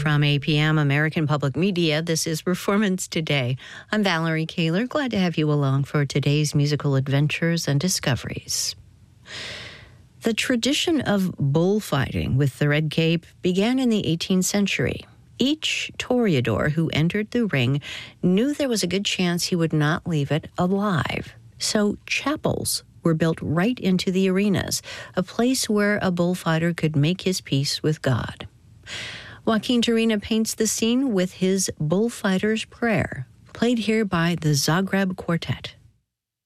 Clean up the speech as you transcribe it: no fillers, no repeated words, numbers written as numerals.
From APM, American Public Media, this is Performance Today. I'm Valerie Kaler. Glad to have you along for today's musical adventures and discoveries. The tradition of bullfighting with the red cape began in the 18th century. Each toreador who entered the ring knew there was a good chance he would not leave it alive. So chapels were built right into the arenas, a place where a bullfighter could make his peace with God. Joaquin Turina paints the scene with his Bullfighter's Prayer, played here by the Zagreb Quartet.